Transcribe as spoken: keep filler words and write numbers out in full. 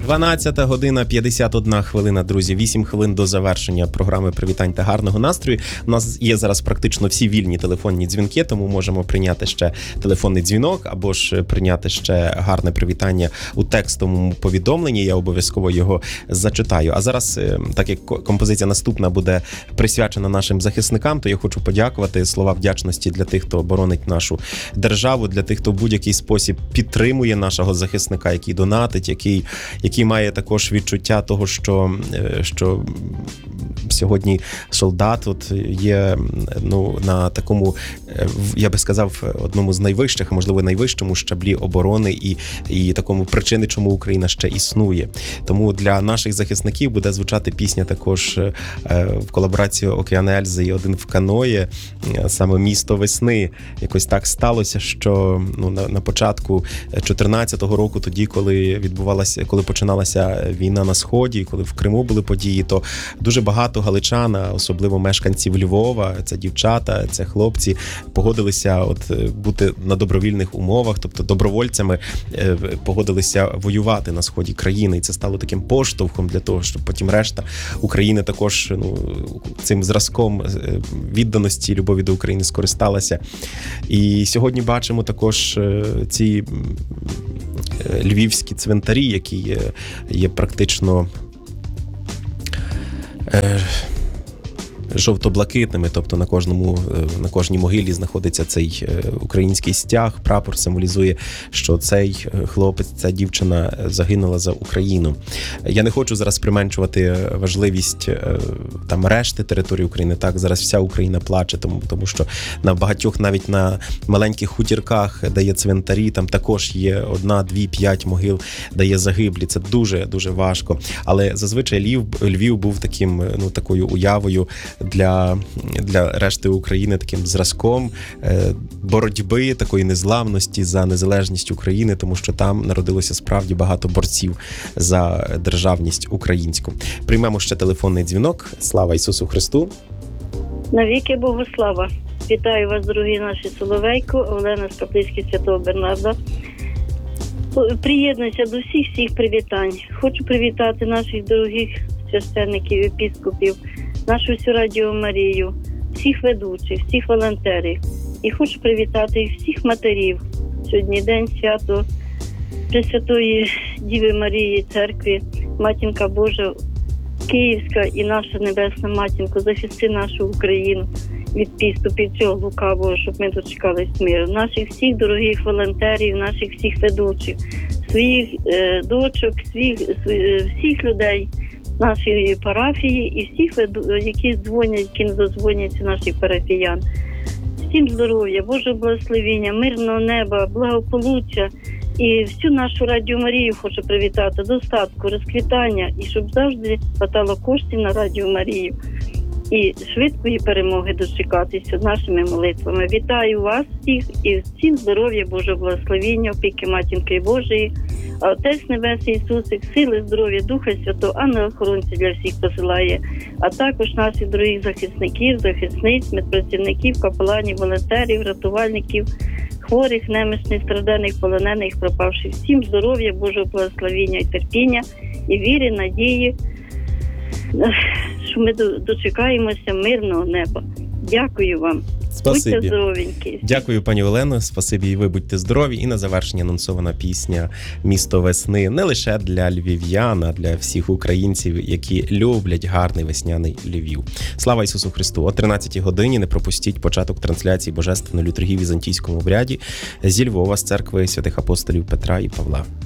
дванадцята година п'ятдесят одна хвилина, друзі. вісім хвилин до завершення програми «Привітань та гарного настрою». У нас є зараз практично всі вільні телефонні дзвінки, тому можемо прийняти ще телефонний дзвінок або ж прийняти ще гарне привітання у текстовому повідомленні. Я обов'язково його зачитаю. А зараз, так як композиція наступна буде присвячена нашим захисникам, то я хочу подякувати, слова вдячності для тих, хто боронить нашу державу, для тих, хто в будь-який спосіб підтримує нашого захисника, який донатить, який, який має також відчуття того, що, що сьогодні солдат от є, ну, на такому, я би сказав, одному з найвищих, а можливо найвищому щаблі оборони і, і такому причини, чому Україна ще існує. Тому для наших захисників буде звучати пісня також в колаборації Океан Ельзи і «Один в каної», саме «Місто весни». Якось так сталося, що ну, на, на початку чотирнадцятого року, тоді, коли відбувалася, коли починалася війна на Сході, коли в Криму були події, то дуже багато галичан, особливо мешканців Львова, це дівчата, це хлопці, погодилися от бути на добровільних умовах, тобто добровольцями погодилися воювати на сході країни. І це стало таким поштовхом для того, щоб потім решта України також ну, цим зразком відданості, любові до України скористалася. І сьогодні бачимо також ці львівські цвинтарі, які є, є практично е, жовто-блакитними, тобто на кожному, на кожній могилі знаходиться цей український стяг, прапор символізує, що цей хлопець, ця дівчина загинула за Україну. Я не хочу зараз применшувати важливість там решти території України, так, зараз вся Україна плаче, тому, тому що на багатьох, навіть на маленьких хутірках, де є цвинтарі, там також є одна, дві, п'ять могил, де є загиблі, це дуже-дуже важко. Але зазвичай Львів, Львів був таким, ну, такою уявою для, для решти України, таким зразком боротьби, такої незламності за незалежність України, тому що там народилося справді багато борців за державність українську. Приймемо ще телефонний дзвінок. Слава Ісусу Христу! Навіки Богу слава! Вітаю вас, дорогі наші Соловейко, Олена з Каплицьки Святого Бернарда. Приєднуюся до всіх всіх привітань. Хочу привітати наших дорогих священників, епіскопів, нашу всю Радіо Марію, всіх ведучих, всіх волонтерів. І хочу привітати всіх матерів. Сьогодні день свято Пресвятої Діви Марії Церкви, Матінка Божа, Київська і наша Небесна Матінко, захисти нашу Україну від підступів цього лукавого, щоб ми дочекались миру. Наших всіх дорогих волонтерів, наших всіх ведучих, своїх е, дочок, своїх, всіх людей нашої парафії і всіх, які дзвонять, які не дозвоняться наших парафіян. Всім здоров'я, Божого благословення, мирного неба, благополуччя. І всю нашу Радіо Марію хочу привітати, достатку, розквітання, і щоб завжди хватало коштів на Радіо Марію. І швидкої перемоги дочекатися нашими молитвами. Вітаю вас всіх і всім здоров'я, Божого благословення, опіки Матінки Божої, а Отець Небесний Ісусик, сили, здоров'я, Духа Святого, ангел-охоронця для всіх посилає, а також наших дорогих захисників, захисниць, медпрацівників, капеланів, волонтерів, рятувальників, хворих, немічних, страданих, полонених, пропавших. Всім здоров'я, Божого благословення і терпіння, і віри, надії, що ми дочекаємося мирного неба. Дякую вам. Спасибі. Будьте здоровенькі. Дякую, пані Олено. Спасибі, і ви будьте здорові. І на завершення анонсована пісня «Місто весни» не лише для львів'ян, а для всіх українців, які люблять гарний весняний Львів. Слава Ісусу Христу! О тринадцятій годині не пропустіть початок трансляції Божественної літургії в візантійському обряді зі Львова, з церкви святих апостолів Петра і Павла.